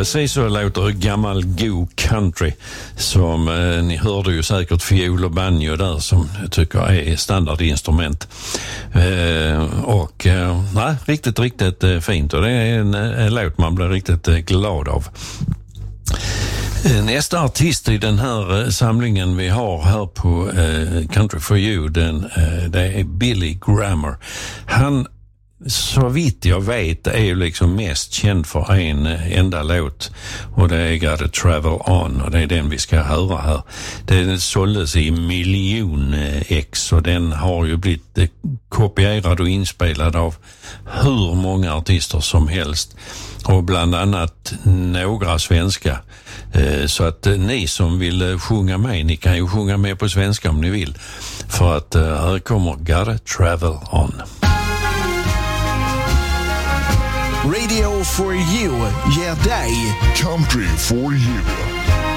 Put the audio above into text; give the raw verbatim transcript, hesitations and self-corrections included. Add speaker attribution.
Speaker 1: Precis så låter gammal go country som eh, ni hörde ju säkert fiol och banjo där som jag tycker är standardinstrument. Eh, och eh, nej, riktigt, riktigt eh, fint och det är en, en låt man blir riktigt eh, glad av. Nästa artist i den här samlingen vi har här på eh, Country for You, den, eh, det är Billy Grammer. Han, så vitt jag vet, är ju liksom mest känd för en enda låt och det är Gotta Travel On och det är den vi ska höra här. Den såldes i miljon ex och den har ju blivit eh, kopierad och inspelad av hur många artister som helst och bland annat några svenska. Så att ni som vill sjunga med, ni kan ju sjunga med på svenska om ni vill. För att här kommer Gotta Travel On.
Speaker 2: Radio for You ger dig
Speaker 3: Country for You.